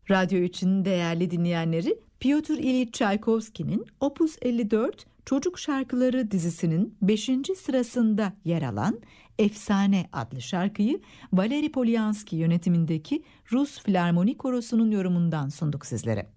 Radyo için değerli dinleyenleri, Pyotr İliç Çaykovski'nin Opus 54 Çocuk Şarkıları dizisinin 5. sırasında yer alan Efsane adlı şarkıyı Valeri Polyanski yönetimindeki Rus Filarmoni Korosu'nun yorumundan sunduk sizlere.